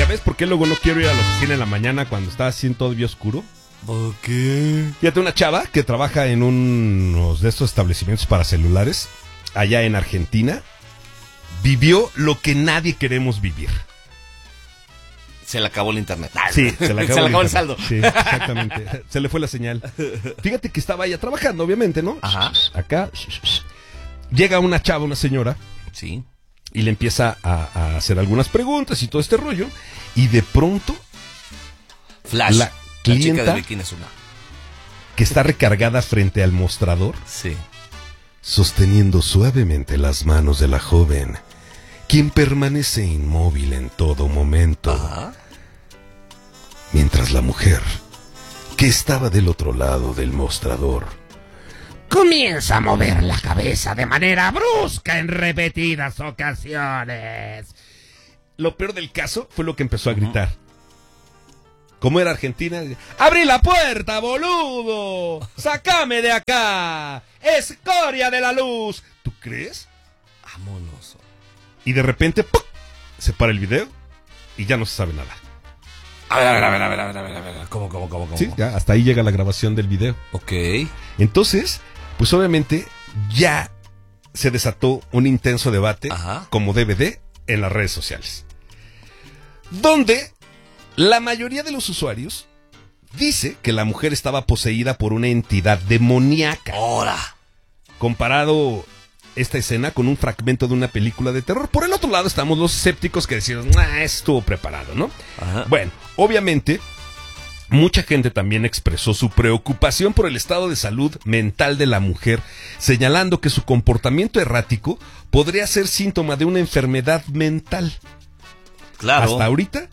¿Ya ves por qué luego no quiero ir a la oficina en la mañana cuando está así todavía oscuro? ¿Por qué? Fíjate, una chava que trabaja en unos de estos establecimientos para celulares allá en Argentina vivió lo que nadie queremos vivir. Se le acabó el internet. Sí, se le acabó el saldo. Sí, exactamente. Se le fue la señal. Fíjate que estaba ella trabajando, obviamente, ¿no? Ajá. Acá. Llega una chava, una señora. Sí. Y le empieza a hacer algunas preguntas y todo este rollo. Y de pronto, Flash. la clienta chica de bikini es una. que está recargada frente al mostrador, Sí. sosteniendo suavemente las manos de la joven, quien permanece inmóvil en todo momento, Ajá. mientras la mujer, que estaba del otro lado del mostrador, Comienza a mover la cabeza de manera brusca en repetidas ocasiones. Lo peor del caso fue lo que empezó a gritar. Como era Argentina, ¡abrí la puerta, boludo! ¡Sácame de acá! ¡Escoria de la luz! ¿Tú crees? Vámonos. Y de repente, ¡pum!, se para el video y ya no se sabe nada. A ver. ¿Cómo? Sí, ya hasta ahí llega la grabación del video. Ok. Entonces, pues obviamente ya se desató un intenso debate, Ajá. como DVD, en las redes sociales. Donde la mayoría de los usuarios dice que la mujer estaba poseída por una entidad demoníaca. Ahora. Comparado esta escena con un fragmento de una película de terror. Por el otro lado estamos los escépticos que decimos, estuvo preparado, ¿no? Ajá. Bueno, obviamente, mucha gente también expresó su preocupación por el estado de salud mental de la mujer, señalando que su comportamiento errático podría ser síntoma de una enfermedad mental. Claro. Hasta ahorita,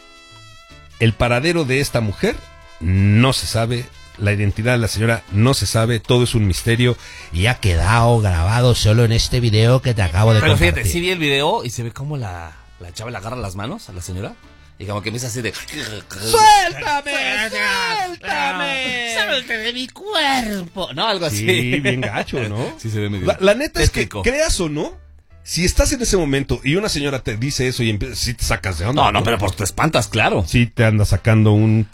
el paradero de esta mujer no se sabe, la identidad de la señora no se sabe, todo es un misterio Y ha quedado grabado solo en este video que te acabo de Pero compartir. fíjate, sí vi el video y se ve como la chava le agarra las manos a la señora. Y como que empieza así de... ¡Suéltame! ¡Suéltame! ¡Salte de mi cuerpo! No, algo así. Sí, bien gacho, ¿no? Sí se ve medio... La neta tétrico. es que, creas o no, si estás en ese momento y una señora te dice eso y sí te sacas de onda. No, pero pues te espantas, claro. Sí te anda sacando un...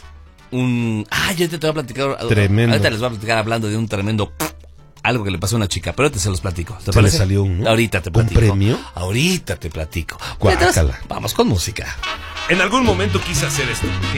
Yo te voy a platicar... Tremendo. Ahorita les voy a platicar hablando de un tremendo... Algo que le pasó a una chica, pero ahorita se los platico. ¿Te Se parece? le salió un... Ahorita te ¿Un platico. premio? Ahorita te platico. Guácala. Mientras, vamos con música. En algún momento quise hacer esto.